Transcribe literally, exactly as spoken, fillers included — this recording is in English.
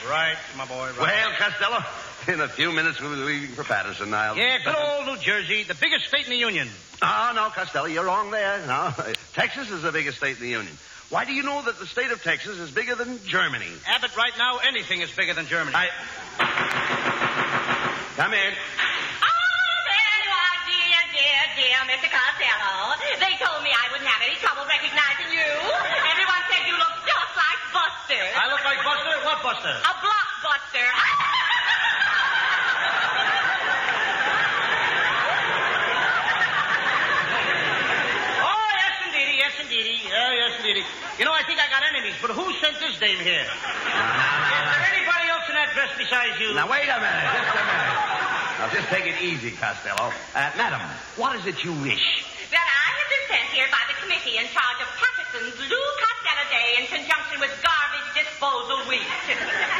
Right, my boy, right. Well, Costello, in a few minutes we'll be leaving for Patterson. I'll... Yeah, good old New Jersey, the biggest state in the Union. Oh, no, Costello, you're wrong there. No, Texas is the biggest state in the Union. Why do you know that the state of Texas is bigger than Germany? Abbott, right now, anything is bigger than Germany. I... Come in. Dear Mister Costello, they told me I wouldn't have any trouble recognizing you. Everyone said you look just like Buster. I look like Buster? What Buster? A blockbuster. Oh, yes, indeedy, yes, indeedy. Yeah, yes, indeedy. You know, I think I got enemies, but who sent this dame here? Now, now, Is there anybody else in that dress besides you? now, wait a minute, just a minute. Now, just take it easy, Costello. Uh, madam, what is it you wish? Well, I have been sent here by the committee in charge of Patterson's Lou Costello Day in conjunction with Garbage Disposal Week.